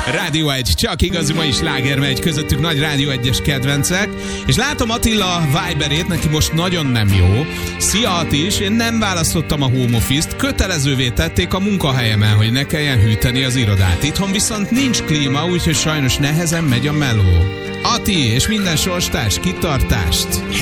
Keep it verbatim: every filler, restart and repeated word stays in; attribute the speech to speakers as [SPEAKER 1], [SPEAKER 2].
[SPEAKER 1] Rádió egy, csak igazi mai sláger megy, közöttük nagy Rádió egyes kedvencek, és látom Attila Viberét, neki most nagyon nem jó. Szia Ati is, én nem választottam a home office-t, kötelezővé tették a munkahelyemen, hogy ne kelljen hűteni az irodát. Itthon viszont nincs klíma, úgyhogy sajnos nehezen megy a meló. Ati és minden sorstárs, kitartást!